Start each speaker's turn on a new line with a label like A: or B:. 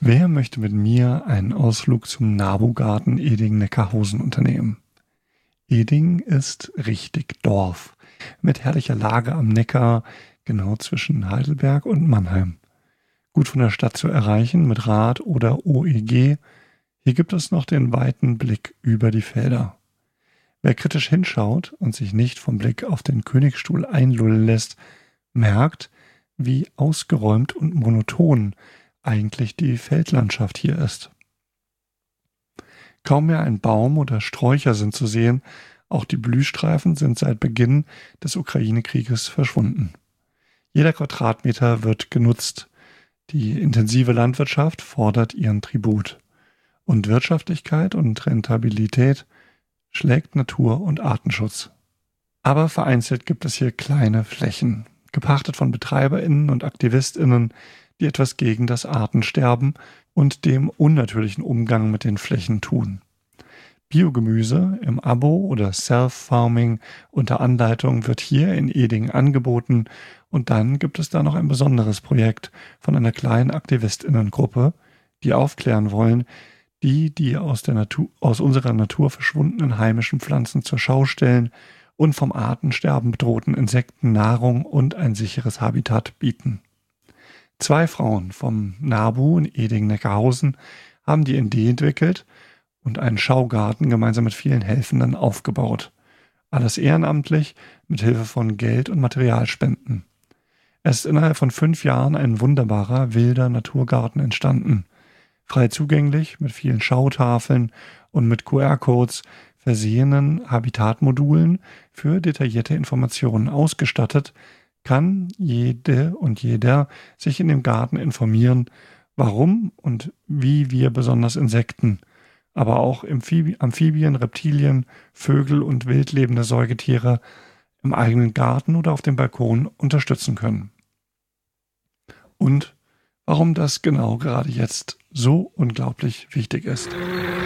A: Wer möchte mit mir einen Ausflug zum Nabu-Garten Eding-Neckarhausen unternehmen? Eding ist richtig Dorf, mit herrlicher Lage am Neckar, genau zwischen Heidelberg und Mannheim. Gut von der Stadt zu erreichen mit Rad oder OEG. Hier gibt es noch den weiten Blick über die Felder. Wer kritisch hinschaut und sich nicht vom Blick auf den Königsstuhl einlullen lässt, merkt, wie ausgeräumt und monoton eigentlich die Feldlandschaft hier ist. Kaum mehr ein Baum oder Sträucher sind zu sehen, auch die Blühstreifen sind seit Beginn des Ukraine-Krieges verschwunden. Jeder Quadratmeter wird genutzt. Die intensive Landwirtschaft fordert ihren Tribut. Und Wirtschaftlichkeit und Rentabilität schlägt Natur- und Artenschutz. Aber vereinzelt gibt es hier kleine Flächen, gepachtet von BetreiberInnen und AktivistInnen, die etwas gegen das Artensterben und dem unnatürlichen Umgang mit den Flächen tun. Biogemüse im Abo oder Self-Farming unter Anleitung wird hier in Eding angeboten und dann gibt es da noch ein besonderes Projekt von einer kleinen AktivistInnengruppe, die aufklären wollen, die aus unserer Natur verschwundenen heimischen Pflanzen zur Schau stellen und vom Artensterben bedrohten Insekten Nahrung und ein sicheres Habitat bieten. 2 Frauen vom NABU in Eding-Neckarhausen haben die Idee entwickelt und einen Schaugarten gemeinsam mit vielen Helfenden aufgebaut. Alles ehrenamtlich, mit Hilfe von Geld- und Materialspenden. Es ist innerhalb von 5 Jahren ein wunderbarer, wilder Naturgarten entstanden. Frei zugänglich, mit vielen Schautafeln und mit QR-Codes versehenen Habitatmodulen für detaillierte Informationen ausgestattet, kann jede und jeder sich in dem Garten informieren, warum und wie wir besonders Insekten, aber auch Amphibien, Reptilien, Vögel und wildlebende Säugetiere im eigenen Garten oder auf dem Balkon unterstützen können. Und warum das genau gerade jetzt so unglaublich wichtig ist.